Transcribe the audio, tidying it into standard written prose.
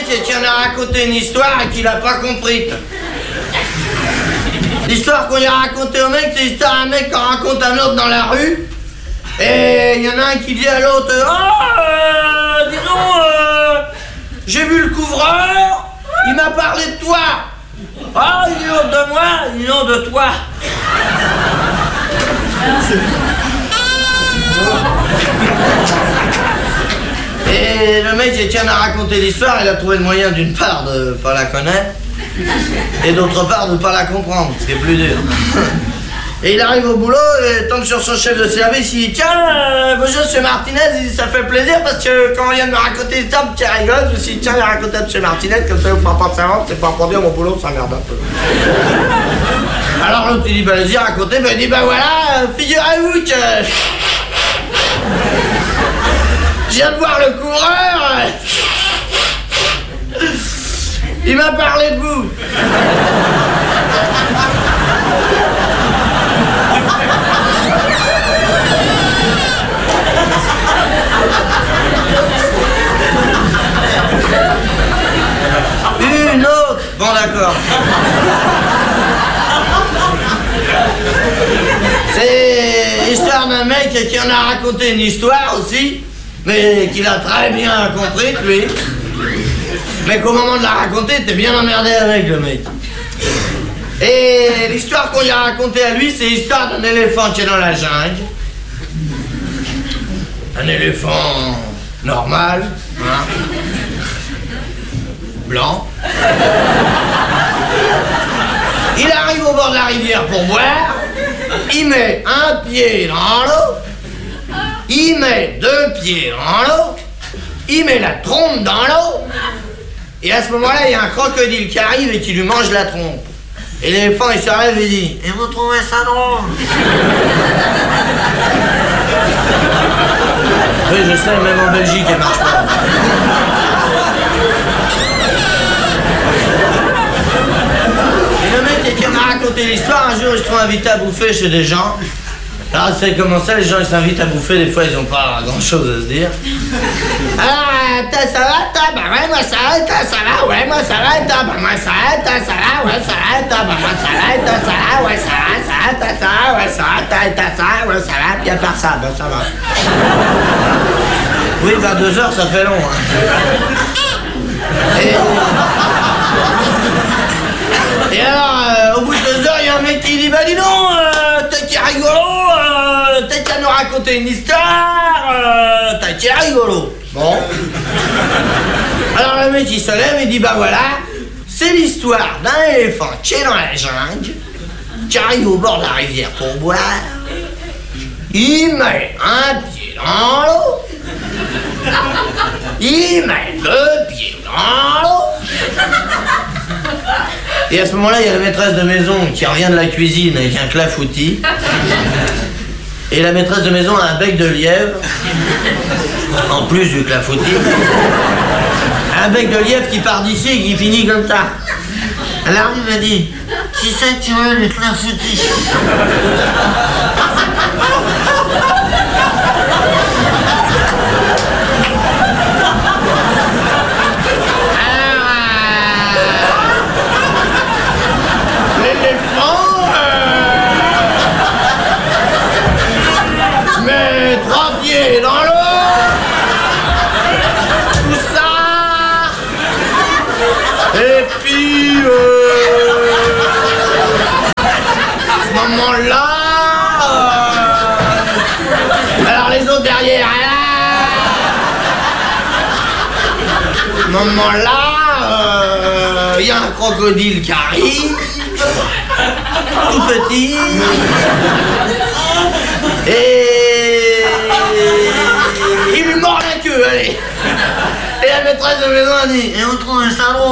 mec qui en a raconté une histoire et qu'il a pas compris. L'histoire qu'on lui a racontée au mec, c'est l'histoire d'un mec qui en raconte un autre dans la rue. Et il y en a un qui dit à l'autre, oh, dis donc, j'ai vu le couvreur, il m'a parlé de toi. Ah, il dit non de moi, il dit non de toi. Et le mec qui en a raconté l'histoire, il a trouvé le moyen d'une part de pas la connaître et d'autre part de pas la comprendre, ce qui est plus dur. Et il arrive au boulot et tombe sur son chef de service, il dit tiens, bonjour monsieur Martinez, il dit ça fait plaisir parce que quand on vient de me raconter l'histoire, petit rigole, je me suis dit tiens, il a raconté à monsieur Martinez, comme ça il ne fera pas de savoir, c'est pas pour dire mon boulot, ça merde un peu. Alors l'autre il dit bah vas-y racontez, bah il dit bah voilà, figurez-vous que je viens de voir le coureur, il m'a parlé de vous. Une autre. Bon d'accord. C'est l'histoire d'un mec qui en a raconté une histoire aussi, mais qu'il a très bien compris lui. Mais qu'au moment de la raconter, t'es bien emmerdé avec le mec. Et l'histoire qu'on lui a racontée à lui, c'est l'histoire d'un éléphant qui est dans la jungle. Un éléphant normal, hein, blanc. Il arrive au bord de la rivière pour boire, il met un pied dans l'eau, il met deux pieds dans l'eau, il met la trompe dans l'eau, et à ce moment-là, il y a un crocodile qui arrive et qui lui mange la trompe. Et l'éléphant, il se lève et dit « Et vous trouvez ça drôle ?» Oui, je sais, même en Belgique, elle marche pas. Et le mec qui m'a raconté l'histoire, un jour, il se trouve invité à bouffer chez des gens. Alors, c'est comment ça, les gens, ils s'invitent à bouffer, des fois, ils n'ont pas grand-chose à se dire. Ah, ça va, bah ouais, moi ça va, ça va, ouais, moi ça va, bah moi ça va, ça va, ouais, ça va, bah moi ça va, ça va, ouais, ça va, ça va, ouais, ça va, ouais, ça va, puis à part ça, bah ça va. Oui, bah 2 heures, ça fait long, hein. Et alors, au bout de 2 heures, il y a un mec qui dit, bah dis donc, t'es qui rigolo, t'es qu'à nous raconter une histoire, t'es qui rigolo. Bon. Alors le mec il se lève et dit bah voilà, c'est l'histoire d'un éléphant qui est dans la jungle, qui arrive au bord de la rivière pour boire, il met un pied dans l'eau, il met 2 pieds dans l'eau, et à ce moment-là il y a la maîtresse de maison qui revient de la cuisine avec un clafoutis, et la maîtresse de maison a un bec de lièvre, en plus du clafoutis. Un bec de lièvre qui part d'ici et qui finit comme ça. Elle arrive et dit « Qui c'est qui veut le clafoutis ?» L'éléphant met 3 pieds dans l'eau. Et puis, à ce moment-là, alors les autres derrière, à ce moment-là, il y a un crocodile qui arrive, tout petit, et il lui mord la queue, allez. Et la maîtresse de maison a dit, et on trouve ça drôle.